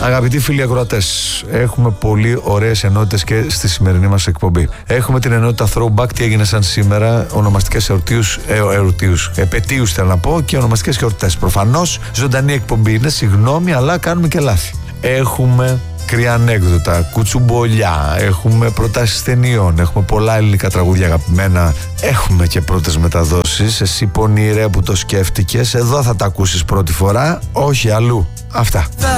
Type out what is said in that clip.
Αγαπητοί φίλοι ακροατές, έχουμε πολύ ωραίες ενότητες και στη σημερινή μας εκπομπή. Έχουμε την ενότητα Throwback, τι έγινε σαν σήμερα, ονομαστικές επετείους θέλω να πω, και ονομαστικές εορτές. Προφανώς ζωντανή εκπομπή είναι, συγγνώμη, αλλά κάνουμε και λάθη. Έχουμε κρύα ανέκδοτα, κουτσουμπολιά, έχουμε προτάσεις ταινιών, έχουμε πολλά ελληνικά τραγούδια αγαπημένα, έχουμε και πρώτες μεταδόσεις. Εσύ πονηρέ που το σκέφτηκες, εδώ θα τα ακούσεις πρώτη φορά, όχι αλλού. Αυτά.